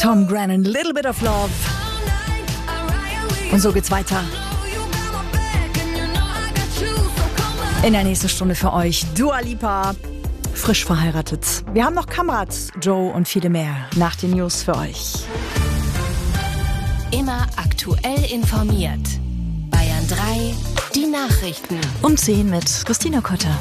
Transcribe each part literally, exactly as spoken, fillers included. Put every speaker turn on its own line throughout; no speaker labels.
Tom Grennan, Little Bit of Love. Und so geht's weiter. In der nächsten Stunde für euch Dua Lipa, frisch verheiratet. Wir haben noch Kamrat, Joe und viele mehr nach den News für euch.
Immer aktuell informiert. Bayern drei, die Nachrichten.
Um zehn mit Christina Kotter.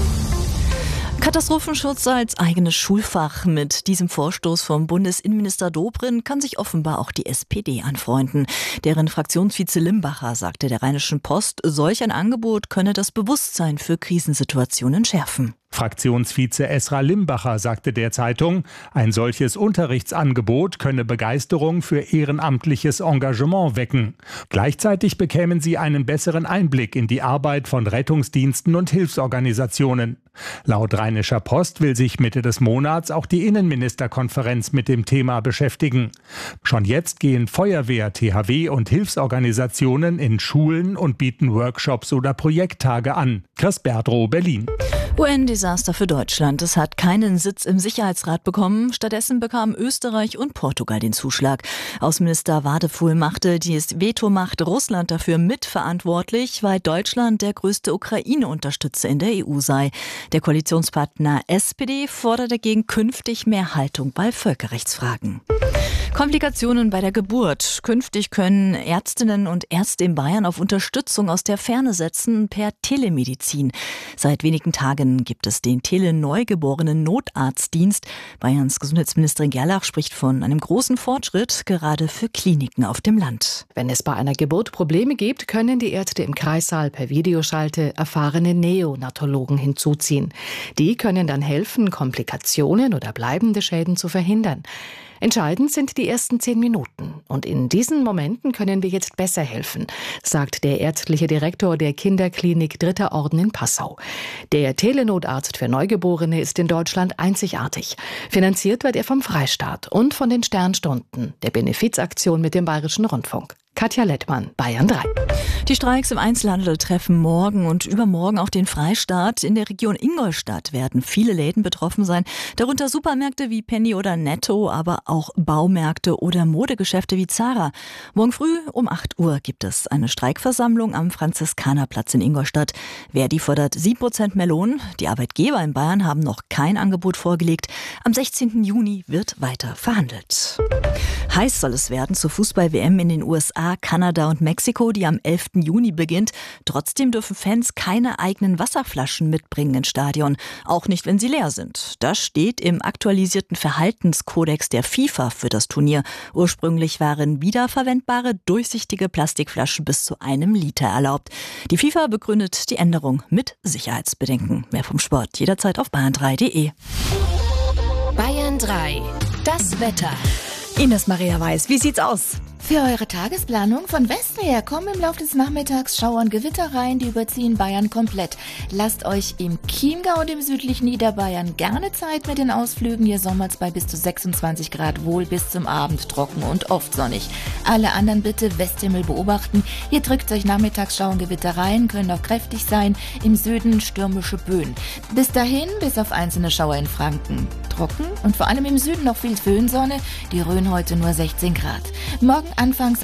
Katastrophenschutz als eigenes Schulfach. Mit diesem Vorstoß vom Bundesinnenminister Dobrindt kann sich offenbar auch die S P D anfreunden. Deren Fraktionsvize Limbacher sagte der Rheinischen Post, solch ein Angebot könne das Bewusstsein für Krisensituationen schärfen.
Fraktionsvize Esra Limbacher sagte der Zeitung, ein solches Unterrichtsangebot könne Begeisterung für ehrenamtliches Engagement wecken. Gleichzeitig bekämen sie einen besseren Einblick in die Arbeit von Rettungsdiensten und Hilfsorganisationen. Laut Rheinischer Post will sich Mitte des Monats auch die Innenministerkonferenz mit dem Thema beschäftigen. Schon jetzt gehen Feuerwehr, T H W und Hilfsorganisationen in Schulen und bieten Workshops oder Projekttage an. Chris Berdrow, Berlin.
U N-Desaster für Deutschland. Es hat keinen Sitz im Sicherheitsrat bekommen. Stattdessen bekamen Österreich und Portugal den Zuschlag. Außenminister Wadefuhl machte die Vetomacht Russland dafür mitverantwortlich, weil Deutschland der größte Ukraine-Unterstützer in der E U sei. Der Koalitionspartner S P D fordert dagegen künftig mehr Haltung bei Völkerrechtsfragen. Komplikationen bei der Geburt. Künftig können Ärztinnen und Ärzte in Bayern auf Unterstützung aus der Ferne setzen per Telemedizin. Seit wenigen Tagen gibt es den Teleneugeborenen Notarztdienst. Bayerns Gesundheitsministerin Gerlach spricht von einem großen Fortschritt, gerade für Kliniken auf dem Land.
Wenn es bei einer Geburt Probleme gibt, können die Ärzte im Kreissaal per Videoschalte erfahrene Neonatologen hinzuziehen. Die können dann helfen, Komplikationen oder bleibende Schäden zu verhindern. Entscheidend sind die ersten zehn Minuten. Und in diesen Momenten können wir jetzt besser helfen, sagt der ärztliche Direktor der Kinderklinik Dritter Orden in Passau. Der Telenotarzt für Neugeborene ist in Deutschland einzigartig. Finanziert wird er vom Freistaat und von den Sternstunden, der Benefizaktion mit dem Bayerischen Rundfunk. Katja Lettmann, Bayern drei.
Die Streiks im Einzelhandel treffen morgen und übermorgen auch den Freistaat. In der Region Ingolstadt werden viele Läden betroffen sein, darunter Supermärkte wie Penny oder Netto, aber auch Baumärkte oder Modegeschäfte wie Zara. Morgen früh um acht Uhr gibt es eine Streikversammlung am Franziskanerplatz in Ingolstadt. Verdi fordert sieben Prozent mehr Lohn. Die Arbeitgeber in Bayern haben noch kein Angebot vorgelegt. Am sechzehnten Juni wird weiter verhandelt. Heiß soll es werden zur Fußball-W M in den U S A, Kanada und Mexiko, die am elften Juni beginnt. Trotzdem dürfen Fans keine eigenen Wasserflaschen mitbringen ins Stadion, auch nicht, wenn sie leer sind. Das steht im aktualisierten Verhaltenskodex der FIFA für das Turnier. Ursprünglich waren wiederverwendbare, durchsichtige Plastikflaschen bis zu einem Liter erlaubt. Die FIFA begründet die Änderung mit Sicherheitsbedenken. Mehr vom Sport jederzeit auf bayern drei punkt de.
Bayern drei, das Wetter.
Ines Maria Weiß, wie sieht's aus?
Für eure Tagesplanung von Westen her kommen im Laufe des Nachmittags Schauer und Gewitter rein, die überziehen Bayern komplett. Lasst euch im Chiemgau und im südlichen Niederbayern gerne Zeit mit den Ausflügen. Hier sommert's bei bis zu sechsundzwanzig Grad wohl bis zum Abend trocken und oft sonnig. Alle anderen bitte Westhimmel beobachten. Hier drückt euch nachmittags Schauer und Gewitter rein, können auch kräftig sein. Im Süden stürmische Böen. Bis dahin, bis auf einzelne Schauer in Franken. Trocken und vor allem im Süden noch viel Föhnsonne. Die Rhön heute nur sechzehn Grad. Morgen anfangs